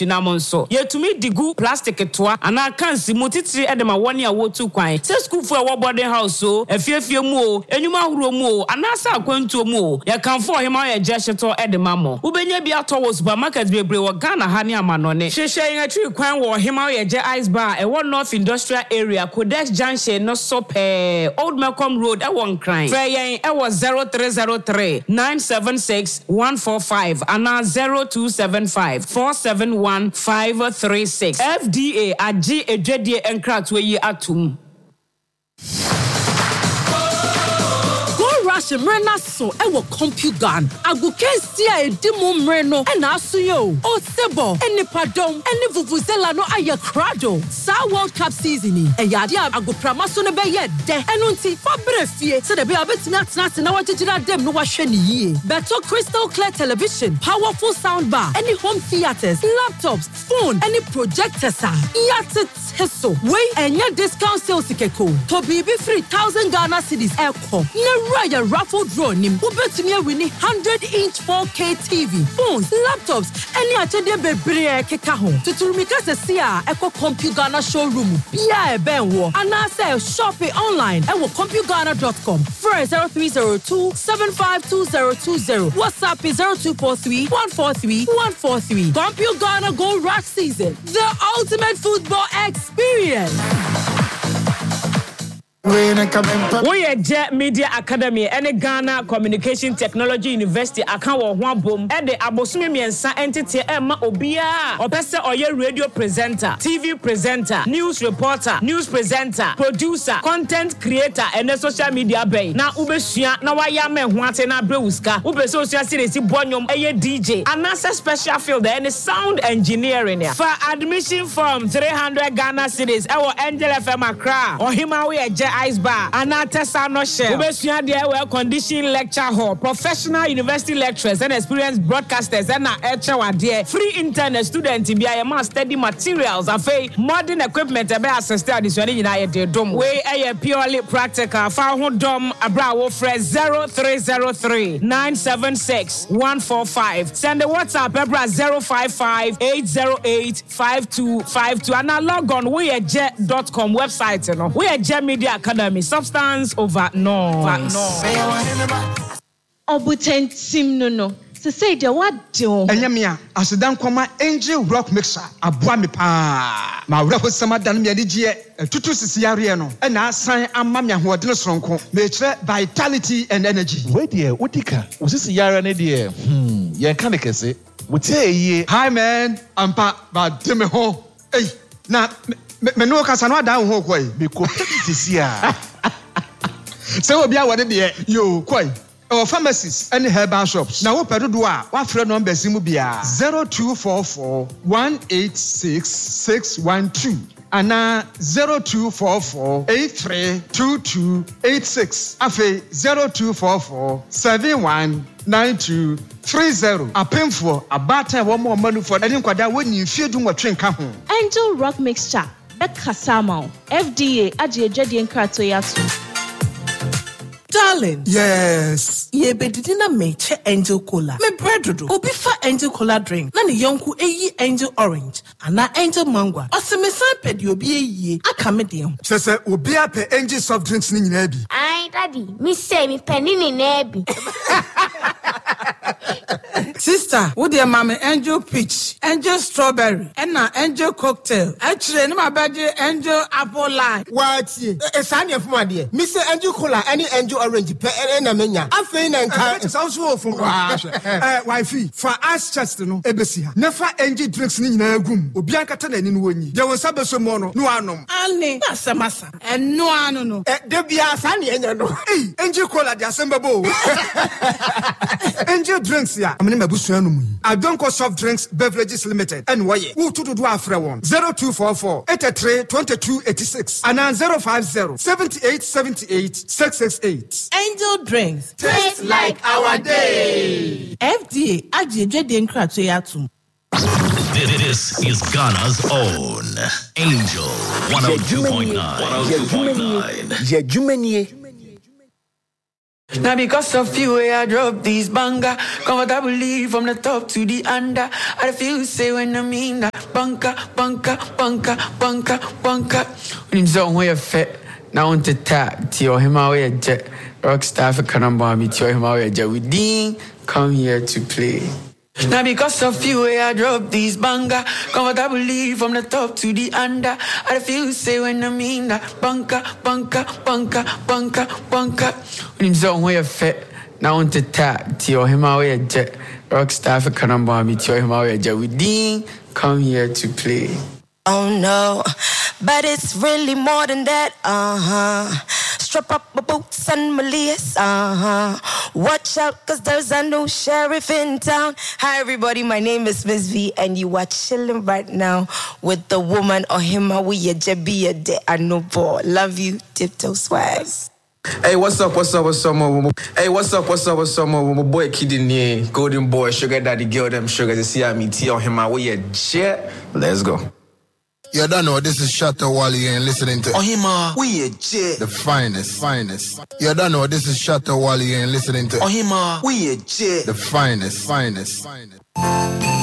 twinam nso yetumi digu plastic toa ana kansi mutitiri edema woni a wotu kwan se school for a boarding house so efiefie mu o enwuma ahuro mu o ana sa akwantuo mu o ye kanfo ohima ye jesheto edema mo ubenya bi ato wo supermarket bebre wo Ghana ha ne amanone hwehwe yen atwi kwan wo ohima ye je ice bar e wo North Industrial Area Codex Junction no so pe Old Malcolm Road e won kran fe yen e wo 0303 976 145 ana 0275 471 536 FDA agi edwedie enkratwe yi atum Mrena so ewo CompuGhan agukesi a edimu mreno na asuyo o sebo enipadom eni vuvuzela no aye krado sa World Cup season eyade agoprama so ne beye de enunti fabrefie se de be abetimi atena na wajigira dem no wahwe ne yie beto crystal clear television powerful soundbar any home theaters laptops phone any projectors yate teso we enya discount sales ikeko to bibi 3000 Ghana cedis eko ne raya raffle draw nim ubetumi wini 100-inch 4K TV phones laptops any achede bebre keka ho tuturumika sesi a eko CompuGhan showroom bia ebenwo ana say shop online ewo CompuGhan.com 0302 752020 WhatsApp is 0243 143 143 CompuGhan Go Rush season the ultimate football experience. We Je Media Academy and Ghana Communication Technology University account wo ho bom e de abosome miensa entity Emma Obia opese oye radio presenter, TV presenter, news reporter, news presenter, producer, content creator and social media bay. Na ubesua na waya me ho ate na brewuska. Ubese osua series bonyom eye DJ. Anasa special field and sound engineering. For admission form 300 Ghana cedis e wo Angel FM Accra. Ohima we Je Ice Bar, Anatesa no share. Ubesua there well condition lecture hall, professional university lecturers and experienced broadcasters and there. Free internet students be a must study materials and modern equipment be assisted this one in the dom. We a purely practical. Found dom abrawo fresh 0303 976 145. Send the WhatsApp ebra 055 808 5252 and log on weajet.com website. You know. We are Jet Media Academy, substance over noise. Obutentim no. Se say de what do? Enyamia, asedan kwama Angel Rock Mixer, aboa me pa. Ma wura hosama dan me adigye tutu sisiare no. E na asan amma me ahodene soronko. Me kire vitality and energy. We there, odika. Osisi yare ne there. Yen kan kese. Wotie. Hi man, ampa ba de me ho. Hey, na me no kasa no adan ho koi. Me ko sisi a. Se obi a wode de yo koi. Our pharmacies and herbal shops. Now, what do I? What friend number Simubia 0244 186 612 and 0244 832286. Afe 0244 719230. A painful a batter one more money for any quadra when you feel doing what train come home. Angel Rock Mixture. Ekasama. FDA. Aji Ejedi Nkratoyatu. Darling. Yes. Ye bedidina meche Angel Cola. Me bread obi fa Angel Cola drink. Na ni yonku eyi Angel Orange. Ana Angel Mango. Ose me san pedi obi eyi. Aka me dem. Sese obi ape Angel soft drinks ni nyina bi. Ai daddy, me say me penny ni na bi. Sister, wo de mama Angel Peach, Angel Strawberry, and na Angel Cocktail. Actually, no mabaje Angel Apple Lime. What ye? Esanya fuma de. Me say Angel Cola, any Angel Orange, pe na menya. Afei na nka. It's also from wifey. For us just no ebesi ha. Never Angel drinks ni nyina agum. Obi ankata na ni no wonyi. De won sabe so mo no anom. Ani, na samasa. En no anu no. De bia sa na enya no. Hey, Angel Cola de asembabo. Angel drinks ya. Amene mabusu anu mu. Adonko Soft Drinks Beverages Limited. And why? Who to do afre one 0244 83 22 86 and 050 78 78 668. Angel Drinks. Taste like our day. FDA Aji Ejedi Nkratoyatu. This is Ghana's own Angel 102.9. 102.9. Now because of you, I drop these banger. Comfortably from the top to the under. I feel say when I mean that bunker. When you zone where you fit, now on to tap, to him away a jet. Rockstar for Canamba, me to him away a jet. We ding, come here to play. Now because of you, I drop these banger. Comfortably from the top to the under. I feel say when I mean that bunker. When you zone where you fit, now on to tap, to him away a jet. Rockstar for Canamba, me to him away a jet. We ding, come here to play. Oh no, but it's really more than that, Strap up my boots and my lace, Watch out, cause there's a new sheriff in town. Hi everybody, my name is Miss V, and you are chilling right now with the woman Ohima Wiya Jebia de Anobo. Love you, Tiptoe Swags. Hey, what's up, my boy Kid in here, Golden Boy, Sugar Daddy, Girl, them Sugar, the CMT Ohima Wiya Jet. Let's go. You don't know, this is Shatta Wally and listening to Ohima Wiya Jet. The finest. You don't know, this is Shatta Wally and listening to Ohima Wiya Jet. The finest.